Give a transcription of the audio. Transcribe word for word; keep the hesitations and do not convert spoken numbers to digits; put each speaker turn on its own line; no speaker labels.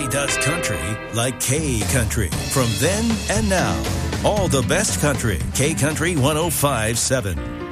Nobody does country like K Country. From then and now, all the best country. K Country one oh five point seven.